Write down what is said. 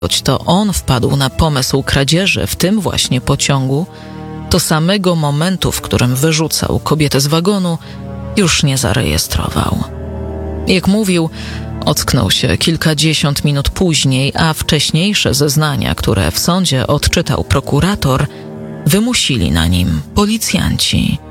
choć to on wpadł na pomysł kradzieży w tym właśnie pociągu, to samego momentu, w którym wyrzucał kobietę z wagonu, już nie zarejestrował. Jak mówił, ocknął się kilkadziesiąt minut później, a wcześniejsze zeznania, które w sądzie odczytał prokurator, wymusili na nim policjanci.